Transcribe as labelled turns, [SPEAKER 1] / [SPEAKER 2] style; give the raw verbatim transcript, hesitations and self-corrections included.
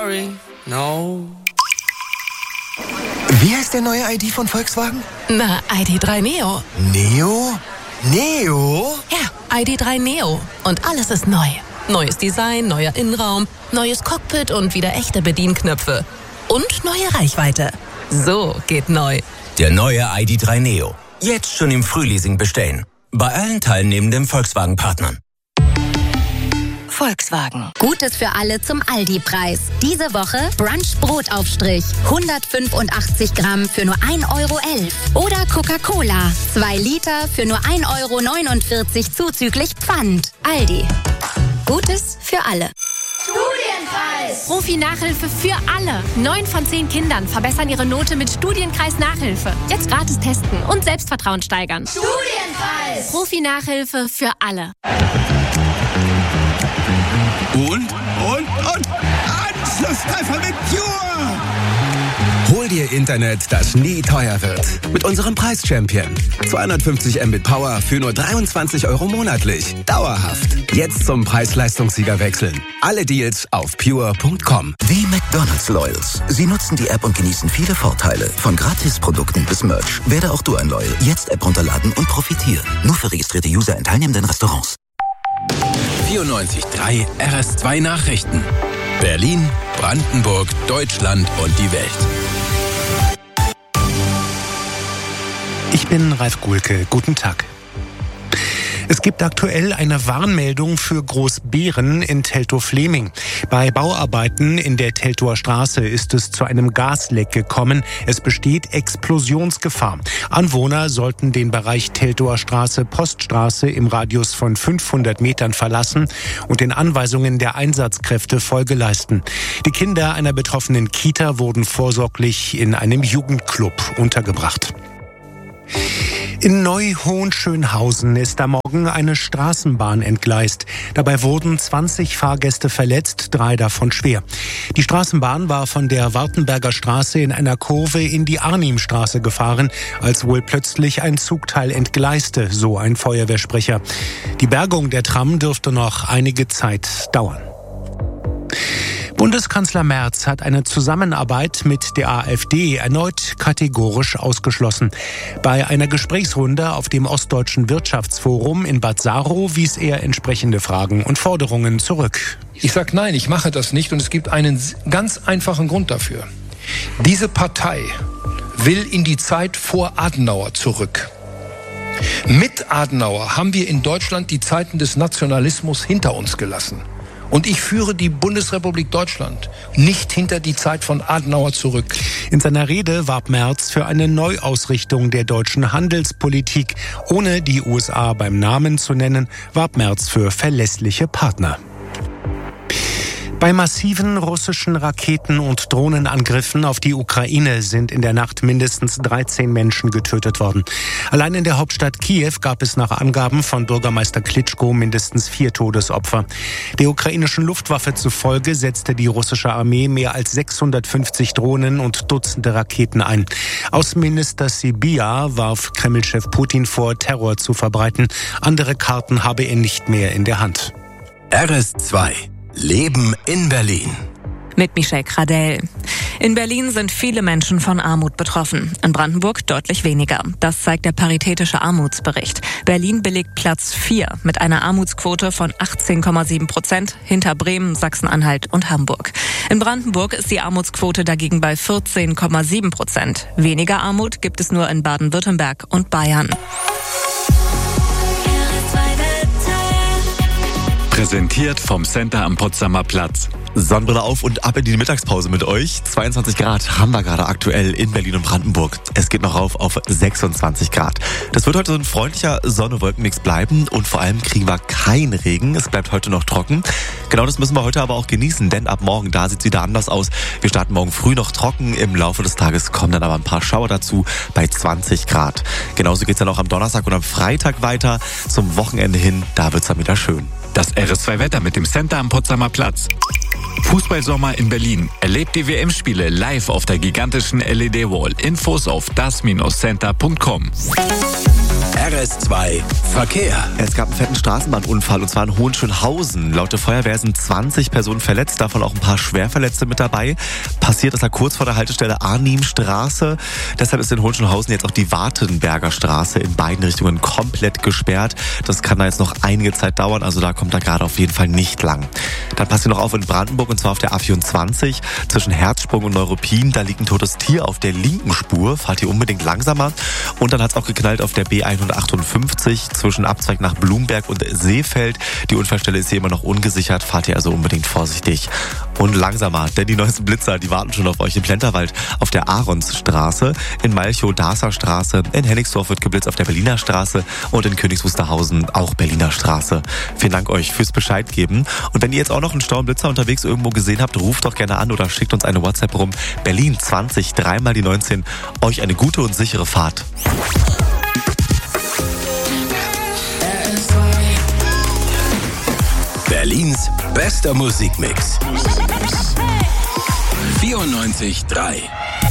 [SPEAKER 1] sorry, no.
[SPEAKER 2] Wie heißt der neue I D von Volkswagen?
[SPEAKER 3] Na, I D drei Neo.
[SPEAKER 2] Neo? Neo?
[SPEAKER 3] Ja, I D drei Neo. Und alles ist neu. Neues Design, neuer Innenraum, neues Cockpit und wieder echte Bedienknöpfe. Und neue Reichweite. So geht neu.
[SPEAKER 4] Der neue I D drei Neo. Jetzt schon im Frühleasing bestellen. Bei allen teilnehmenden Volkswagen-Partnern.
[SPEAKER 5] Volkswagen. Gutes für alle zum Aldi-Preis. Diese Woche Brunch-Brotaufstrich. hundertfünfundachtzig Gramm für nur ein Euro elf. Oder Coca-Cola. zwei Liter für nur ein Euro neunundvierzig zuzüglich Pfand. Aldi. Gutes für alle.
[SPEAKER 6] Studienpreis! Profi-Nachhilfe für alle. Neun von zehn Kindern verbessern ihre Note mit Studienkreis-Nachhilfe. Jetzt gratis testen und Selbstvertrauen steigern. Studienpreis! Profi-Nachhilfe für alle.
[SPEAKER 7] Und, und, und, Anschlusstreffer mit Pure!
[SPEAKER 8] Hol dir Internet, das nie teuer wird. Mit unserem Preis-Champion. zweihundertfünfzig Mbit Power für nur dreiundzwanzig Euro monatlich. Dauerhaft. Jetzt zum Preis-Leistungssieger wechseln. Alle Deals auf pure punkt com.
[SPEAKER 9] Die McDonald's Loyals. Sie nutzen die App und genießen viele Vorteile. Von Gratisprodukten bis Merch. Werde auch du ein Loyal. Jetzt App runterladen und profitieren. Nur für registrierte User in teilnehmenden Restaurants.
[SPEAKER 10] vierundneunzig Komma drei R S zwei Nachrichten. Berlin, Brandenburg, Deutschland und die Welt.
[SPEAKER 11] Ich bin Ralf Gulke. Guten Tag. Es gibt aktuell eine Warnmeldung für Großbeeren in Teltow-Fleming. Bei Bauarbeiten in der Teltower Straße ist es zu einem Gasleck gekommen. Es besteht Explosionsgefahr. Anwohner sollten den Bereich Teltower Straße, Poststraße im Radius von fünfhundert Metern verlassen und den Anweisungen der Einsatzkräfte Folge leisten. Die Kinder einer betroffenen Kita wurden vorsorglich in einem Jugendclub untergebracht. In Neu-Hohenschönhausen ist am Morgen eine Straßenbahn entgleist. Dabei wurden zwanzig Fahrgäste verletzt, drei davon schwer. Die Straßenbahn war von der Wartenberger Straße in einer Kurve in die Arnimstraße gefahren, als wohl plötzlich ein Zugteil entgleiste, so ein Feuerwehrsprecher. Die Bergung der Tram dürfte noch einige Zeit dauern. Bundeskanzler Merz hat eine Zusammenarbeit mit der AfD erneut kategorisch ausgeschlossen. Bei einer Gesprächsrunde auf dem Ostdeutschen Wirtschaftsforum in Bad Saro wies er entsprechende Fragen und Forderungen zurück.
[SPEAKER 12] Ich sage nein, ich mache das nicht und es gibt einen ganz einfachen Grund dafür. Diese Partei will in die Zeit vor Adenauer zurück. Mit Adenauer haben wir in Deutschland die Zeiten des Nationalismus hinter uns gelassen. Und ich führe die Bundesrepublik Deutschland nicht hinter die Zeit von Adenauer zurück.
[SPEAKER 11] In seiner Rede warb Merz für eine Neuausrichtung der deutschen Handelspolitik. Ohne die U S A beim Namen zu nennen, warb Merz für verlässliche Partner. Bei massiven russischen Raketen- und Drohnenangriffen auf die Ukraine sind in der Nacht mindestens dreizehn Menschen getötet worden. Allein in der Hauptstadt Kiew gab es nach Angaben von Bürgermeister Klitschko mindestens vier Todesopfer. Der ukrainischen Luftwaffe zufolge setzte die russische Armee mehr als sechshundertfünfzig Drohnen und Dutzende Raketen ein. Außenminister Sybiha warf Kremlchef Putin vor, Terror zu verbreiten. Andere Karten habe er nicht mehr in der Hand.
[SPEAKER 10] R S zwei. Leben in Berlin.
[SPEAKER 13] Mit Michelle Kradell. In Berlin sind viele Menschen von Armut betroffen. In Brandenburg deutlich weniger. Das zeigt der Paritätische Armutsbericht. Berlin belegt Platz vier mit einer Armutsquote von achtzehn Komma sieben Prozent hinter Bremen, Sachsen-Anhalt und Hamburg. In Brandenburg ist die Armutsquote dagegen bei vierzehn Komma sieben Prozent. Weniger Armut gibt es nur in Baden-Württemberg und Bayern.
[SPEAKER 14] Präsentiert vom Center am Potsdamer Platz.
[SPEAKER 15] Sonnenbrille auf und ab in die Mittagspause mit euch. zweiundzwanzig Grad haben wir gerade aktuell in Berlin und Brandenburg. Es geht noch rauf auf sechsundzwanzig Grad. Das wird heute so ein freundlicher Sonne-Wolkenmix bleiben und vor allem kriegen wir keinen Regen. Es bleibt heute noch trocken. Genau das müssen wir heute aber auch genießen, denn ab morgen, da sieht es wieder anders aus. Wir starten morgen früh noch trocken, im Laufe des Tages kommen dann aber ein paar Schauer dazu bei zwanzig Grad. Genauso geht es dann auch am Donnerstag und am Freitag weiter. Zum Wochenende hin, da wird es dann wieder schön.
[SPEAKER 14] Das R S zwei Wetter mit dem Center am Potsdamer Platz. Fußballsommer in Berlin. Erlebt die W M-Spiele live auf der gigantischen L E D-Wall. Infos auf das Bindestrich center punkt com.
[SPEAKER 10] R S zwei Verkehr.
[SPEAKER 15] Es gab einen fetten Straßenbahnunfall und zwar in Hohenschönhausen. Laut der Feuerwehr sind zwanzig Personen verletzt, davon auch ein paar Schwerverletzte mit dabei. Passiert ist er kurz vor der Haltestelle Arnimstraße. Deshalb ist in Hohenschönhausen jetzt auch die Wartenberger Straße in beiden Richtungen komplett gesperrt. Das kann da jetzt noch einige Zeit dauern, also da kommt er gerade auf jeden Fall nicht lang. Dann passt ihr noch auf in Brandenburg und zwar auf der A vierundzwanzig zwischen Herzsprung und Neuruppin. Da liegt ein totes Tier auf der linken Spur. Fahrt ihr unbedingt langsamer. Und dann hat es auch geknallt auf der B hundertachtundfünfzig zwischen Abzweig nach Blumberg und Seefeld. Die Unfallstelle ist hier immer noch ungesichert. Fahrt ihr also unbedingt vorsichtig und langsamer. Denn die neuesten Blitzer, die warten schon auf euch im Plenterwald auf der Ahronsstraße, in Malchow Darßer Straße, in Hennigsdorf wird geblitzt auf der Berliner Straße und in Königs Wusterhausen auch Berliner Straße. Vielen Dank euch fürs Bescheid geben. Und wenn ihr jetzt auch noch einen Staublitzer unterwegs irgendwo gesehen habt, ruft doch gerne an oder schickt uns eine WhatsApp rum. Berlin zwanzig, dreimal die neunzehn. Euch eine gute und sichere Fahrt.
[SPEAKER 10] Berlins bester Musikmix. vierundneunzig Komma drei